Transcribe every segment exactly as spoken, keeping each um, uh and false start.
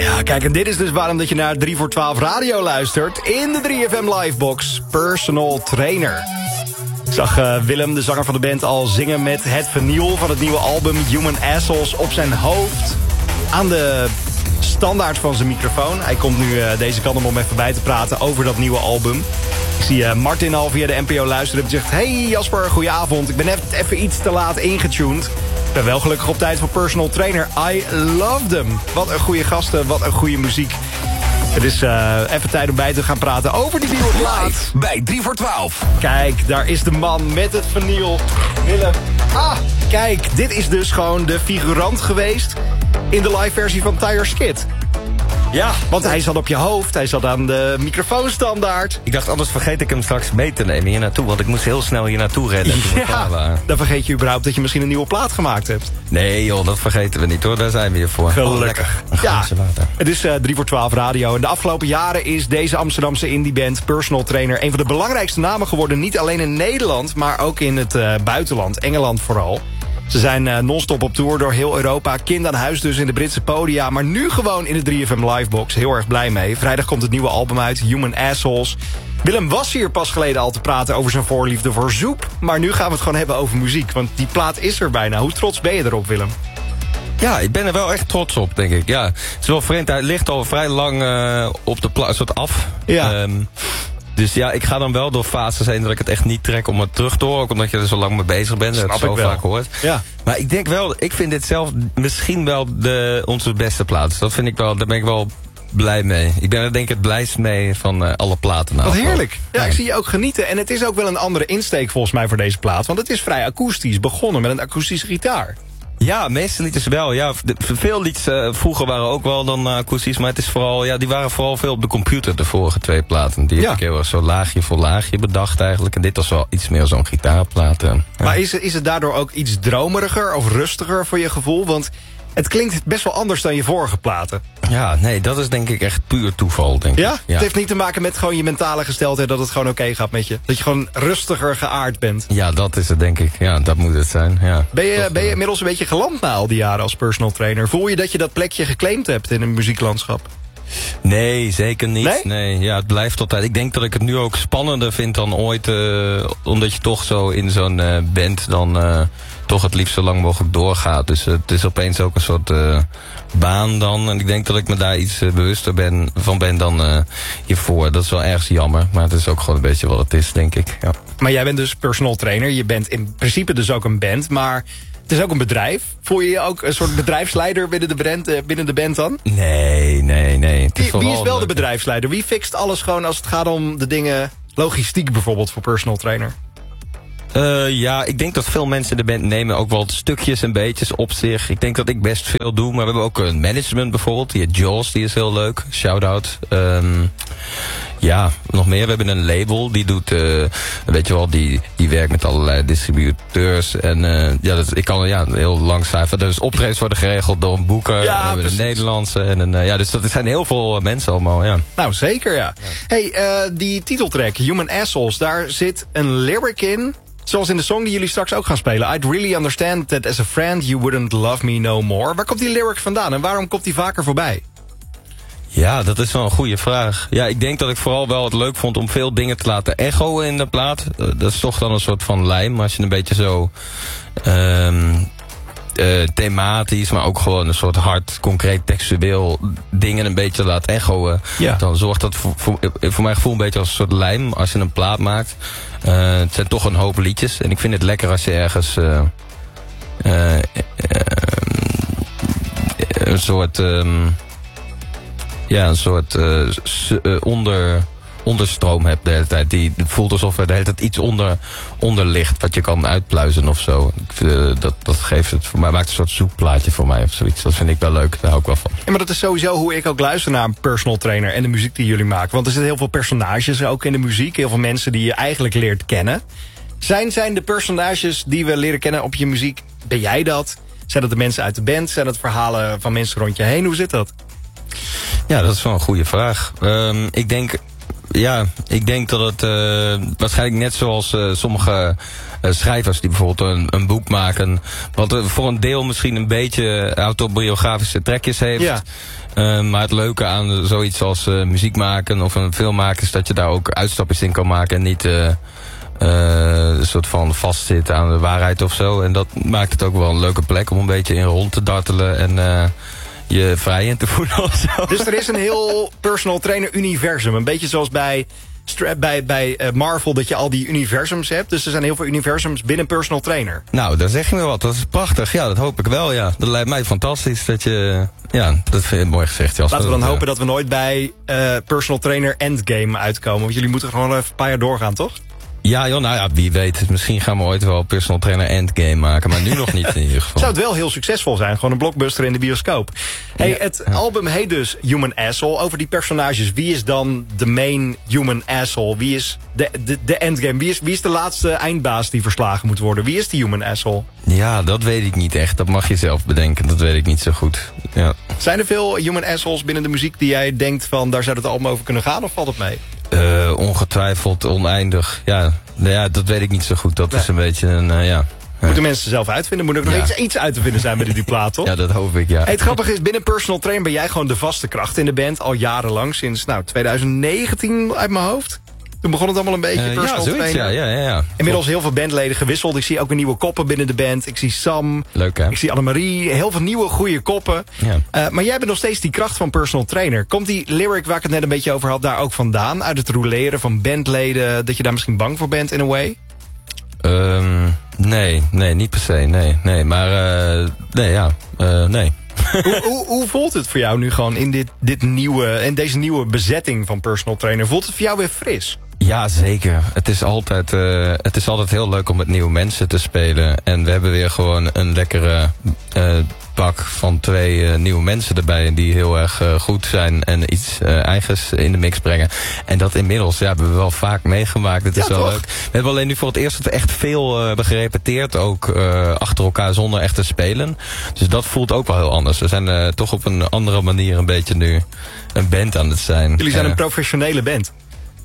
Ja, kijk, en dit is dus waarom dat je naar drie voor twaalf radio luistert. In de drie F M Livebox, Personal Trainer. Ik zag uh, Willem, de zanger van de band, al zingen met het vinyl van het nieuwe album Human Assholes op zijn hoofd. Aan de standaard van zijn microfoon. Hij komt nu uh, deze kant om om even bij te praten over dat nieuwe album. Ik zie uh, Martin al via de N P O luisteren en zegt... Hey Jasper, goedenavond. Ik ben even, even iets te laat ingetuned. Ik ben wel gelukkig op tijd voor Personal Trainer. I love them. Wat een goede gasten, wat een goede muziek. Het is uh, even tijd om bij te gaan praten over die nieuwe plaat. Live bij drie voor twaalf. Kijk, daar is de man met het vinyl. Willem. Ah, kijk, dit is dus gewoon de figurant geweest in de live versie van Tyre Skid. Ja, want hij zat op je hoofd, hij zat aan de microfoonstandaard. Ik dacht, anders vergeet ik hem straks mee te nemen hier naartoe. Want ik moest heel snel hier naartoe rennen. Ja, dan vergeet je überhaupt dat je misschien een nieuwe plaat gemaakt hebt. Nee joh, dat vergeten we niet hoor, daar zijn we hier voor. Gelukkig. Oh, ja, het is uh, drie voor twaalf radio. En de afgelopen jaren is deze Amsterdamse indieband Personal Trainer een van de belangrijkste namen geworden. Niet alleen in Nederland, maar ook in het uh, buitenland, Engeland vooral. Ze zijn uh, non-stop op tour door heel Europa. Kind aan huis dus in de Britse podia. Maar nu gewoon in de drie F M Livebox. Heel erg blij mee. Vrijdag komt het nieuwe album uit, Human Assholes. Willem was hier pas geleden al te praten over zijn voorliefde voor zoep. Maar nu gaan we het gewoon hebben over muziek. Want die plaat is er bijna. Hoe trots ben je erop, Willem? Ja, ik ben er wel echt trots op, denk ik. Ja, het is wel vreemd. Hij ligt al vrij lang uh, op de plaat, soort af. Ja. Um, Dus ja, ik ga dan wel door fases heen dat ik het echt niet trek om het terug te horen. Ook omdat je er zo lang mee bezig bent. Dat heb ik zo vaak hoort. Ja. Maar ik denk wel, ik vind dit zelf misschien wel de, onze beste plaat. Dus dat vind ik wel, daar ben ik wel blij mee. Ik ben er denk ik het blijst mee van uh, alle platen. Wat heerlijk. Ja, ja, ik zie je ook genieten. En het is ook wel een andere insteek volgens mij voor deze plaat. Want het is vrij akoestisch begonnen met een akoestische gitaar. Ja, meeste liedjes wel. Ja, de, veel liedjes uh, vroeger waren ook wel dan uh, akoestisch. Maar het is vooral, ja, die waren vooral veel op de computer, de vorige twee platen. Die ja. heb ik heel erg zo laagje voor laagje bedacht eigenlijk. En dit was wel iets meer zo'n gitaarplaat. Uh, ja. Maar is, is het daardoor ook iets dromeriger of rustiger voor je gevoel? Want het klinkt best wel anders dan je vorige platen. Ja, nee, dat is denk ik echt puur toeval, denk ja? ik. Ja? Het heeft niet te maken met gewoon je mentale gesteldheid, dat het gewoon oké okay gaat met je. Dat je gewoon rustiger geaard bent. Ja, dat is het denk ik. Ja, dat moet het zijn. Ja. Ben je, ben je inmiddels een beetje geland na al die jaren als personal trainer? Voel je dat je dat plekje geclaimd hebt in een muzieklandschap? Nee, zeker niet. Nee? nee? Ja, het blijft altijd. Ik denk dat ik het nu ook spannender vind dan ooit. Uh, omdat je toch zo in zo'n uh, band dan uh, toch het liefst zo lang mogelijk doorgaat. Dus uh, het is opeens ook een soort uh, baan dan. En ik denk dat ik me daar iets uh, bewuster ben, van ben dan uh, hiervoor. Dat is wel ergens jammer. Maar het is ook gewoon een beetje wat het is, denk ik. Ja. Maar jij bent dus personal trainer. Je bent in principe dus ook een band. Maar het is ook een bedrijf. Voel je je ook een soort bedrijfsleider binnen de band, uh, binnen de band dan? Nee, nee, nee. Het is wie, wie is wel leuk. de bedrijfsleider? Wie fixt alles gewoon als het gaat om de dingen... logistiek bijvoorbeeld voor personal trainer? Uh, ja, ik denk dat veel mensen de band nemen ook wel stukjes en beetjes op zich. Ik denk dat ik best veel doe, maar we hebben ook een management bijvoorbeeld. Die heet Jaws, die is heel leuk. Shout-out. Um, ja, nog meer. We hebben een label, die doet, uh, weet je wel, die, die werkt met allerlei distributeurs. En uh, ja, dat, ik kan ja, heel lang cijfer. Dus optredens worden geregeld door een boeker. Ja, we hebben precies. een Nederlandse. En een, uh, ja, dus dat zijn heel veel mensen allemaal, ja. Nou, zeker ja. ja. Hey, uh, die titeltrack, Human Assholes, daar zit een lyric in... zoals in de song die jullie straks ook gaan spelen. I'd really understand that as a friend you wouldn't love me no more. Waar komt die lyric vandaan en waarom komt die vaker voorbij? Ja, dat is wel een goede vraag. Ja, ik denk dat ik vooral wel het leuk vond om veel dingen te laten echoen in de plaat. Uh, dat is toch dan een soort van lijm. Als je een beetje zo um, uh, thematisch, maar ook gewoon een soort hard, concreet, textueel dingen een beetje laat echoen. Ja. Dan zorgt dat voor, voor, voor mijn gevoel een beetje als een soort lijm als je een plaat maakt. Uh, het zijn toch een hoop liedjes. En ik vind het lekker als je ergens uh, uh, uh, een soort... Um, Ja, een soort uh, s- uh, onder, onderstroom hebt de hele tijd. Die het voelt alsof er de hele tijd iets onder, onder ligt wat je kan uitpluizen of zo. Uh, dat, dat geeft het voor mij, maakt een soort zoekplaatje voor mij of zoiets. Dat vind ik wel leuk, daar hou ik wel van. Ja, maar dat is sowieso hoe ik ook luister naar een personal trainer en de muziek die jullie maken. Want er zitten heel veel personages ook in de muziek. Heel veel mensen die je eigenlijk leert kennen. Zijn, zijn de personages die we leren kennen op je muziek, ben jij dat? Zijn dat de mensen uit de band? Zijn dat verhalen van mensen rond je heen? Hoe zit dat? Ja, dat is wel een goede vraag. Um, ik denk... Ja, ik denk dat het uh, waarschijnlijk net zoals uh, sommige Uh, schrijvers die bijvoorbeeld een, een boek maken, wat uh, voor een deel misschien een beetje autobiografische trekjes heeft. Ja. Uh, maar het leuke aan zoiets als uh, muziek maken of een film maken is dat je daar ook uitstapjes in kan maken en niet uh, uh, een soort van vastzit aan de waarheid of zo. En dat maakt het ook wel een leuke plek om een beetje in rond te dartelen en uh, je vrij in te voelen of zo. Dus er is een heel personal trainer universum. Een beetje zoals bij, bij, bij uh, Marvel dat je al die universums hebt. Dus er zijn heel veel universums binnen personal trainer. Nou, daar zeg je me wat. Dat is prachtig. Ja, dat hoop ik wel, ja. Dat lijkt mij fantastisch dat je... Ja, dat vind ik mooi gezegd, Jasper. Laten we dan ja. hopen dat we nooit bij uh, personal trainer endgame uitkomen. Want jullie moeten gewoon even een paar jaar doorgaan, toch? Ja, joh, nou ja, wie weet. Misschien gaan we ooit wel personal trainer endgame maken. Maar nu nog niet in ieder geval. Zou het wel heel succesvol zijn. Gewoon een blockbuster in de bioscoop. Hey, ja, het ja. album heet dus Human Asshole. Over die personages. Wie is dan de main human asshole? Wie is de, de, de endgame? Wie is, wie is de laatste eindbaas die verslagen moet worden? Wie is die human asshole? Ja, dat weet ik niet echt. Dat mag je zelf bedenken. Dat weet ik niet zo goed. Ja. Zijn er veel human assholes binnen de muziek die jij denkt van daar zou het album over kunnen gaan? Of valt het mee? Uh, ongetwijfeld, oneindig. Ja, nou ja, dat weet ik niet zo goed. Dat nee. is een beetje een, uh, ja... Moeten mensen zelf uitvinden? Moet er nog ja. iets, iets uit te vinden zijn bij die plaat, toch? Ja, dat hoop ik, ja. Hey, het grappige is, binnen personal trainer ben jij gewoon de vaste kracht in de band. Al jarenlang, sinds nou, twintig negentien uit mijn hoofd. Toen begon het allemaal een beetje uh, personal ja, zoiets, trainer. Ja, ja, ja. Inmiddels heel veel bandleden gewisseld. Ik zie ook een nieuwe koppen binnen de band. Ik zie Sam. Leuk, hè? Ik zie Annemarie. Heel veel nieuwe, goede koppen. Ja. Uh, maar jij bent nog steeds die kracht van personal trainer. Komt die lyric waar ik het net een beetje over had daar ook vandaan? Uit het rouleren van bandleden? Dat je daar misschien bang voor bent in a way? Um, nee, nee, niet per se. Nee, nee. Maar, uh, nee, ja. Uh, nee. hoe, hoe, hoe voelt het voor jou nu gewoon in dit, dit nieuwe, in deze nieuwe bezetting van personal trainer? Voelt het voor jou weer fris? Ja, zeker. Het is altijd, uh, het is altijd heel leuk om met nieuwe mensen te spelen. En we hebben weer gewoon een lekkere uh, pak van twee uh, nieuwe mensen erbij die heel erg uh, goed zijn en iets uh, eigens in de mix brengen. En dat inmiddels ja, hebben we wel vaak meegemaakt. Het is ja, wel toch? Leuk. We hebben alleen nu voor het eerst dat we echt veel uh, hebben gerepeteerd, ook uh, achter elkaar zonder echt te spelen. Dus dat voelt ook wel heel anders. We zijn uh, toch op een andere manier een beetje nu een band aan het zijn. Jullie zijn uh, een professionele band.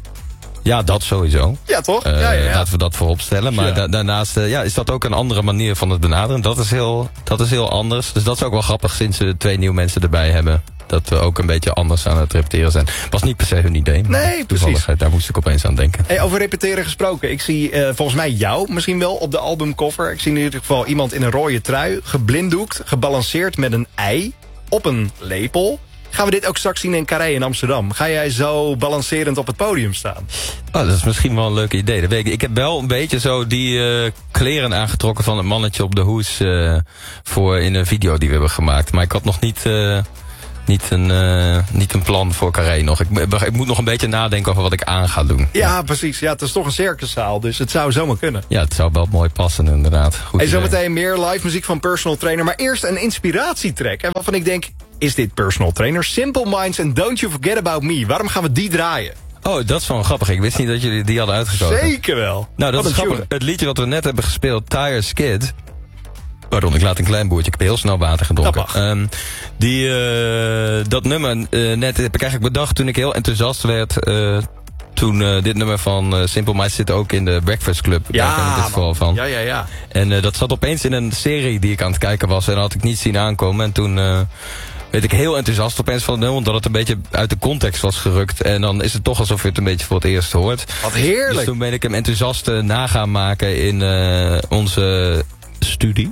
Ja, dat sowieso. Ja, toch? Uh, ja, ja, ja. Laten we dat voorop stellen. Maar ja. da daarnaast uh, ja, is dat ook een andere manier van het benaderen. Dat is, heel, dat is heel anders. Dus dat is ook wel grappig sinds we twee nieuwe mensen erbij hebben. Dat we ook een beetje anders aan het repeteren zijn. Was niet per se hun idee. Maar nee, precies. Daar moest ik opeens aan denken. Hey, over repeteren gesproken. Ik zie uh, volgens mij jou misschien wel op de albumcover. Ik zie in ieder geval iemand in een rode trui. Geblinddoekt, gebalanceerd met een ei. Op een lepel. Gaan we dit ook straks zien in Carré in Amsterdam? Ga jij zo balancerend op het podium staan? Oh, dat is misschien wel een leuk idee. Dat weet ik. ik heb wel een beetje zo die uh, kleren aangetrokken van het mannetje op de hoes uh, voor in een video die we hebben gemaakt. Maar ik had nog niet, uh, niet, een, uh, niet een plan voor Carré nog. Ik, ik moet nog een beetje nadenken over wat ik aan ga doen. Ja, precies. Ja, het is toch een circuszaal, dus het zou zomaar kunnen. Ja, het zou wel mooi passen inderdaad. Goed en zometeen meer live muziek van Personal Trainer. Maar eerst een inspiratietrack. En waarvan ik denk, is dit Personal Trainer? Simple Minds and Don't You Forget About Me. Waarom gaan we die draaien? Oh, dat is wel grappig. Ik wist niet dat jullie die hadden uitgekozen. Zeker wel. Nou, dat wat is grappig. Het liedje wat we net hebben gespeeld, Tire Skid. Pardon, ik laat een klein boertje. Ik heb heel snel water gedronken. Dat, um, die, uh, dat nummer uh, net heb ik eigenlijk bedacht toen ik heel enthousiast werd. Uh, toen uh, dit nummer van uh, Simple Minds zit ook in de Breakfast Club. Ja, daar ken ik het vooral van. Ja, ja, ja. En uh, dat zat opeens in een serie die ik aan het kijken was. En dat had ik niet zien aankomen. En toen uh, werd ik heel enthousiast opeens van het nummer. Omdat het een beetje uit de context was gerukt. En dan is het toch alsof je het een beetje voor het eerst hoort. Wat heerlijk. Dus toen ben ik hem enthousiast uh, na gaan maken in uh, onze studie.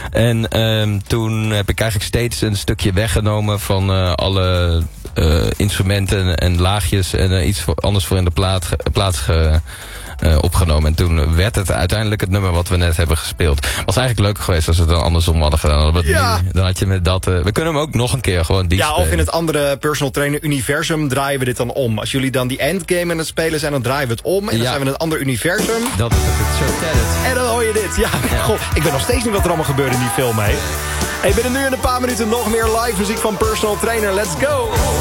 En um, toen heb ik eigenlijk steeds een stukje weggenomen van uh, alle uh, instrumenten en laagjes en uh, iets voor, anders voor in de plaat, plaats ge, uh, opgenomen. En toen werd het uiteindelijk het nummer wat we net hebben gespeeld. Was eigenlijk leuker geweest als we het dan andersom hadden gedaan. Dan, ja. nu, dan had je met dat... Uh, we kunnen hem ook nog een keer gewoon die Ja, spelen. of in het andere Personal Trainer universum draaien we dit dan om. Als jullie dan die endgame aan het spelen zijn, dan draaien we het om. En dan ja. zijn we in een ander universum. Dat is het. Zo en dan hoor je dit. Ja, ja. God, ik weet nog steeds niet wat er allemaal gebeurde in die film, hé. Hey, binnen nu in een paar minuten nog meer live muziek van Personal Trainer. Let's go!